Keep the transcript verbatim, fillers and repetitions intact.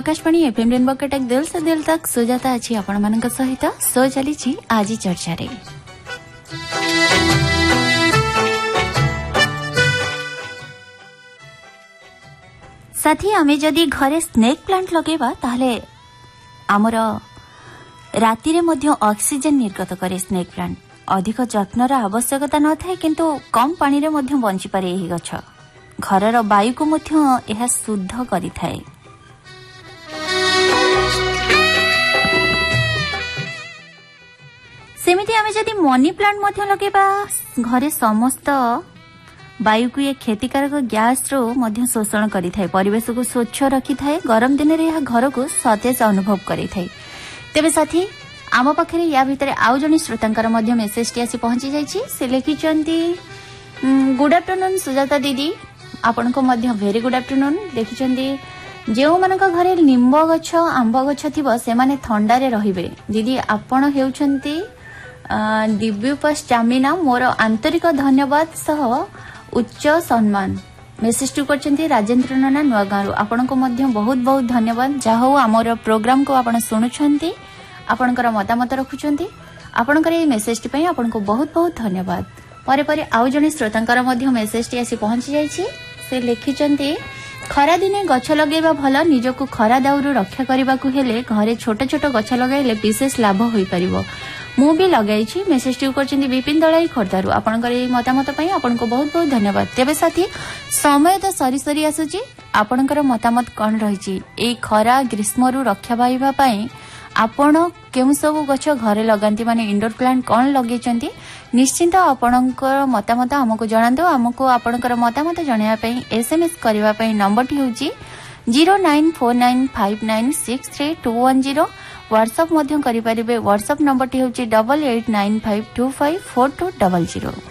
Akashvani FM rainbow Cuttack दिल से दिल तक सुजाता अच्छी आपण मानक सहित सो चली आज चर्चा रे। साथी आमे जदि घरे स्नेक प्लांट लगेबा ताहले आमर राति रे मध्य ऑक्सीजन निर्गत करे। स्नेक प्लांट अधिक जत्नर आवश्यकता न थाए किंतु कम पानी रे मध्य बंची पारे। एही गछ घरर वायु को मध्य एहा शुद्ध करि थाए। सेमिति आमे जदि मनी प्लांट मध्य लगेबा घरे समस्त वायु को ये क्षतिकारक गैस रो मध्य शोषण करि थाए। परिवेश को स्वच्छ रखि थाए। गरम दिन रे यह घर को सतेज अनुभव करि थाए। तेबे साथी आम पाखरे या भितरे आउ जणी श्रोतांकर मध्य मेसेज टी आसी पहुंची जाईची। से लिखिचंती गुड आफ्टरनून सुजाता दीदी आपण को मध्य वेरी गुड आफ्टरनून। लिखिचंती जेउ मानक घरे निंब गछ आंब गछ थिबो से माने थंडा रे रहिबे। दीदी आपण हेउचंती दिव्योपस चामिना मोर आंतरिक धन्यवाद सह उच्च सम्मान। मेसेज टू करचंती राजेंद्र नाना नुआगांरु। आपण को मध्य बहुत बहुत धन्यवाद। जा हो हमर प्रोग्राम को आपण सुनुछंती आपणकर मतामत रखुछंती। आपणकर ए मेसेज टी पई आपण को बहुत बहुत धन्यवाद। परे परे आउ जणी श्रोतांकर मध्य मेसेज टी आसी पहुंची जाईची। से लिखिचंती खरा दिने गछ लगेबा भल निजको खरा दाउरु रक्षा करबाकू हेले घरे छोट छोट गछ लगाइले विशेष लाभ होई परिबो। मु भी लगाइछि। Message to करचंती Vipin Dalai खरदारु। आपणकर ए मतामत पई आपण को बहुत बहुत धन्यवाद। तेबे साथी समय तो सरी सरी आसुची। आपणकर मतामत कोन रहिछि ए खरा ग्रीष्मरु रक्षा पाइबा पई आपण केउ सब गछ घरे लगांती माने इंडोर प्लांट कोन लगेचंती निश्चिंत आपणकर मतामत हमको जणांदो। हमको आपणकर मतामत जणाया पई एसएमएस करबा पई नंबर टी होची zero nine four nine five nine six three to one zero. WhatsApp मध्यम करि परिबे। व्हाट्सएप नंबर टी होची double eight nine five to five four to double zero.